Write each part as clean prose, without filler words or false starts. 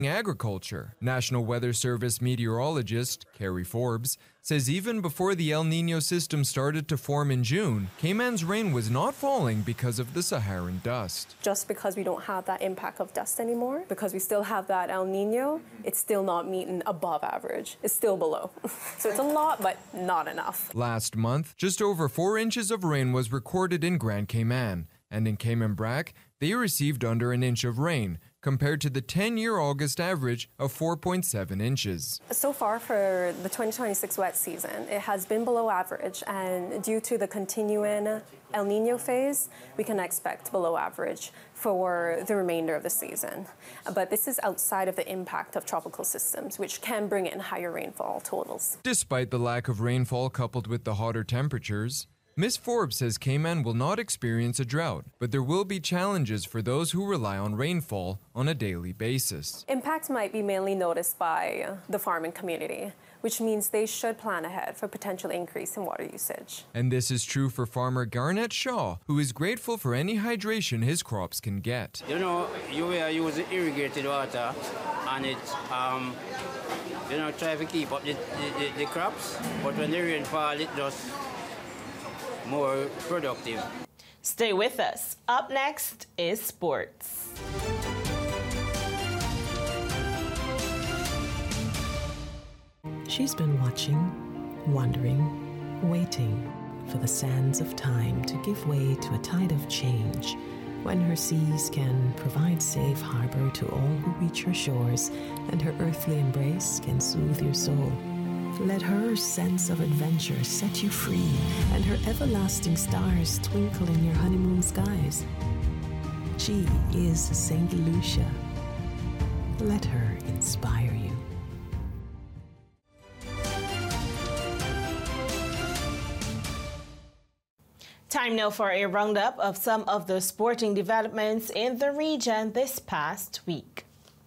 agriculture. National Weather Service meteorologist Carrie Forbes says even before the El Niño system started to form in June, Cayman's rain was not falling because of the Saharan dust. Just because we don't have that impact of dust anymore, because we still have that El Niño, it's still not meeting above average. It's still below. So it's a lot, but not enough. Last month, just over 4 inches of rain was recorded in Grand Cayman, and in Cayman Brac, they received under an inch of rain, compared to the 10-year August average of 4.7 inches. So far for the 2026 wet season, it has been below average, and due to the continuing El Niño phase, we can expect below average for the remainder of the season. But this is outside of the impact of tropical systems, which can bring in higher rainfall totals. Despite the lack of rainfall coupled with the hotter temperatures, Ms. Forbes says Cayman will not experience a drought, but there will be challenges for those who rely on rainfall on a daily basis. Impact might be mainly noticed by the farming community, which means they should plan ahead for potential increase in water usage. And this is true for farmer Garnett Shaw, who is grateful for any hydration his crops can get. You know, you will use irrigated water and it, try to keep up the crops, but when the rain falls, it just more productive. Stay with us. Up next is sports. She's been watching, wondering, waiting for the sands of time to give way to a tide of change, when her seas can provide safe harbor to all who reach her shores, and her earthly embrace can soothe your soul. Let her sense of adventure set you free, and her everlasting stars twinkle in your honeymoon skies. She is St. Lucia. Let her inspire you. Time now for a roundup of some of the sporting developments in the region this past week.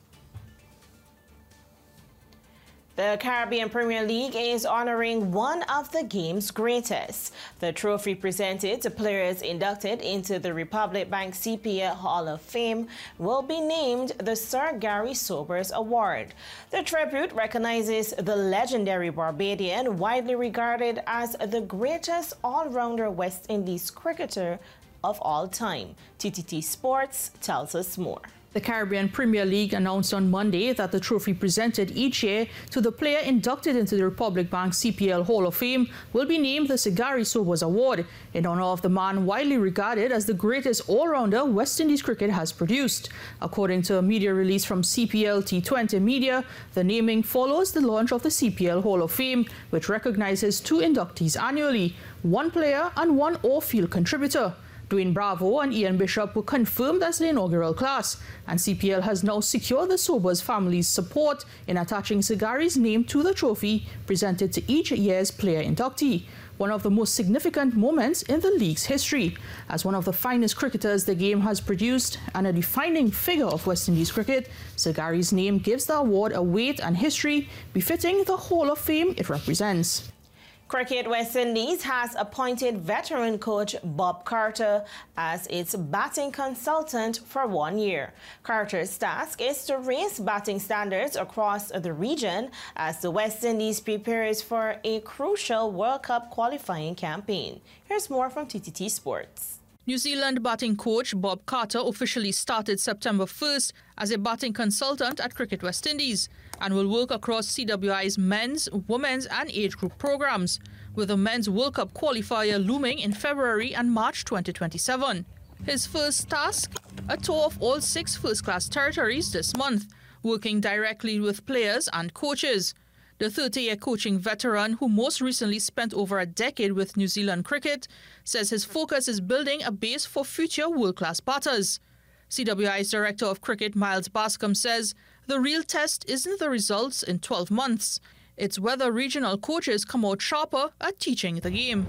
The Caribbean Premier League is honoring one of the game's greatest. The trophy presented to players inducted into the Republic Bank CPL Hall of Fame will be named the Sir Gary Sobers Award. The tribute recognizes the legendary Barbadian, widely regarded as the greatest all-rounder West Indies cricketer of all time. TTT Sports tells us more. The Caribbean Premier League announced on Monday that the trophy presented each year to the player inducted into the Republic Bank CPL Hall of Fame will be named the Sir Gary Sobers Award in honor of the man widely regarded as the greatest all-rounder West Indies cricket has produced. According to a media release from CPL T20 Media, the naming follows the launch of the CPL Hall of Fame, which recognizes 2 inductees annually, 1 player and 1 off-field contributor. Dwayne Bravo and Ian Bishop were confirmed as the inaugural class, and CPL has now secured the Sobers family's support in attaching Sir Gary's name to the trophy presented to each year's player inductee, one of the most significant moments in the league's history. As one of the finest cricketers the game has produced and a defining figure of West Indies cricket, Sir Gary's name gives the award a weight and history befitting the Hall of Fame it represents. Cricket West Indies has appointed veteran coach Bob Carter as its batting consultant for 1 year. Carter's task is to raise batting standards across the region as the West Indies prepares for a crucial World Cup qualifying campaign. Here's more from TTT Sports. New Zealand batting coach Bob Carter officially started September 1st as a batting consultant at Cricket West Indies and will work across CWI's men's, women's and age group programs, with the men's World Cup qualifier looming in February and March 2027. His first task, a tour of all 6 first-class territories this month, working directly with players and coaches. The 30-year coaching veteran, who most recently spent over a decade with New Zealand cricket, says his focus is building a base for future world-class batters. CWI's Director of Cricket, Miles Bascom, says the real test isn't the results in 12 months. It's whether regional coaches come out sharper at teaching the game.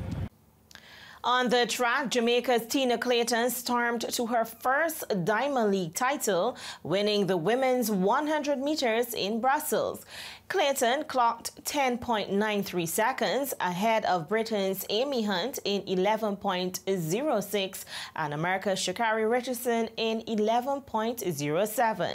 On the track, Jamaica's Tina Clayton stormed to her first Diamond League title, winning the women's 100 meters in Brussels. Clayton clocked 10.93 seconds ahead of Britain's Amy Hunt in 11.06 and America's Sha'Carri Richardson in 11.07.